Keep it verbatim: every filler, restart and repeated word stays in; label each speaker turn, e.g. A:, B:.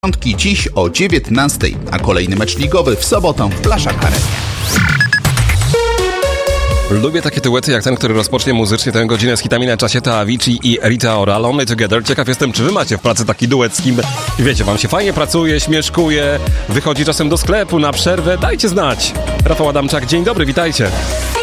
A: dziesiątki dziś o dziewiętnastej, a kolejny mecz ligowy w sobotę w Blaszak Arenie.
B: Lubię takie duety jak ten, który rozpocznie muzycznie tę godzinę z hitami na czasie, to Avicii i Rita Ora, Lonely Together. Ciekaw jestem, czy wy macie w pracy taki duet z kim, wiecie, wam się fajnie pracuje, śmieszkuje, wychodzi czasem do sklepu na przerwę. Dajcie znać. Rafał Adamczak, dzień dobry, witajcie.